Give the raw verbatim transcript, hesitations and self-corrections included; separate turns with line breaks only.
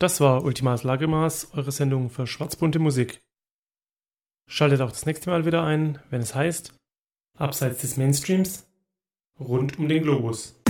Das war Ultimas Lagrimas, eure Sendung für schwarzbunte Musik. Schaltet auch das nächste Mal wieder ein, wenn es heißt Abseits des Mainstreams, rund um den Globus.